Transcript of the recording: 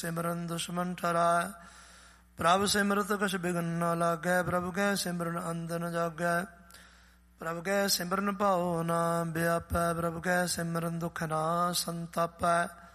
ਸਿਮਰਨ ਦੁਸ਼ਮਨ ਠਰਾਇ। ਪ੍ਰਭ ਸਿਮਰਤ ਕਛ ਬਿਘਨ ਨ ਲਾਗੈ, ਪ੍ਰਭ ਕੈ ਸਿਮਰਨ ਅੰਤ ਨ ਜਾਗੈ। ਪ੍ਰਭ ਕੈ ਸਿਮਰਨ ਭਾਉ ਨਾ ਵਿਆਪੈ, ਪ੍ਰਭ ਕੈ ਸਿਮਰਨ ਦੁਖ ਨਾ ਸੰਤਾਪੈ।